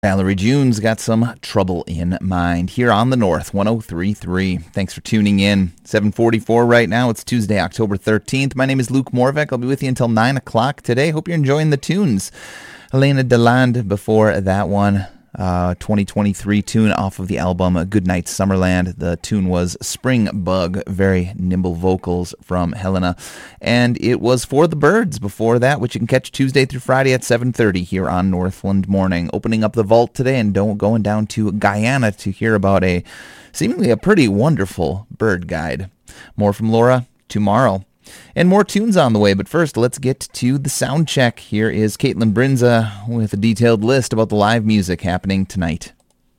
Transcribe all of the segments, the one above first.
Valerie June's got some trouble in mind here on the North 103.3. Thanks for tuning in. 7:44 right now. It's Tuesday, October 13th. My name is Luke Morvek. I'll be with you until 9 o'clock today. Hope you're enjoying the tunes. Elena Deland before that one. 2023 tune off of the album Goodnight Summerland. The tune was Spring Bug, very nimble vocals from Helena. And it was For the Birds before that, which you can catch Tuesday through Friday at 7:30 here on Northland Morning. Opening up the vault today and going down to Guyana to hear about seemingly a pretty wonderful bird guide. More from Laura tomorrow. And more tunes on the way, but first, let's get to the sound check. Here is Caitlin Brinza with a detailed list about the live music happening tonight.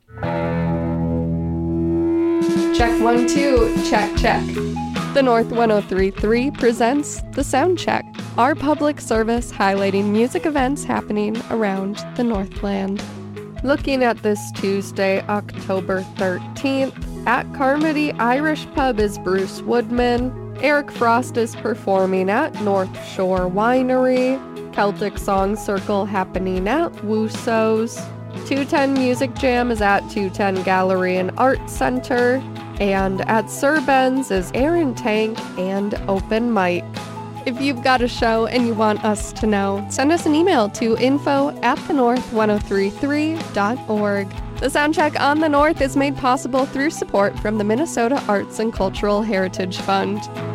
Check 1, 2, check, check. The North 103.3 presents The Sound Check, our public service highlighting music events happening around the Northland. Looking at this Tuesday, October 13th, at Carmody Irish Pub is Bruce Woodman. Eric Frost is performing at North Shore Winery. Celtic Song Circle happening at Wooso's. 210 Music Jam is at 210 Gallery and Art Center. And at Sir Ben's is Aaron Tank and Open Mic. If you've got a show and you want us to know, send us an email to info@thenorth1033.org. The Soundcheck on the North is made possible through support from the Minnesota Arts and Cultural Heritage Fund.